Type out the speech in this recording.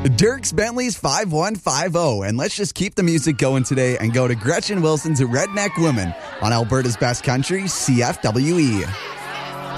Dirks Bentley's 5150, and let's just keep the music going today and go to Gretchen Wilson's Redneck Woman on Alberta's Best Country, CFWE.